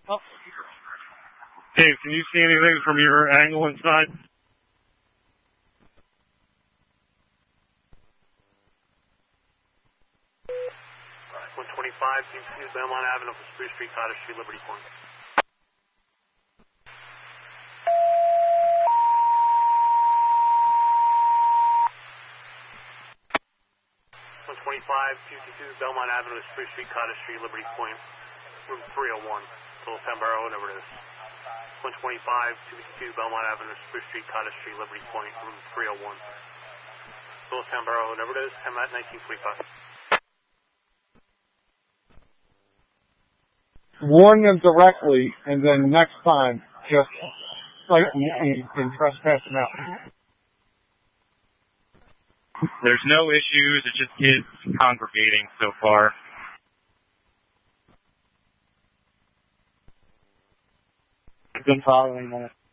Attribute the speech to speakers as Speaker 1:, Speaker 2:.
Speaker 1: Dave, can you see anything from your angle inside?
Speaker 2: 125, Team 2, Belmont Avenue, Spruce Street, Cottage Street, Liberty Point. 125, Team 2, Belmont Avenue, Spruce Street, Cottage Street, Liberty Point, room 301, Little Pembroke, whatever it is. 125, Team 2, Belmont Avenue, Spruce Street, Cottage Street, Liberty Point, room 301. Little Pembroke, whatever it is, 10 at 1945.
Speaker 1: Warn them directly, and then next time, just and trespass them out.
Speaker 3: There's no issues, it's just kids congregating so far.
Speaker 1: I've been following that.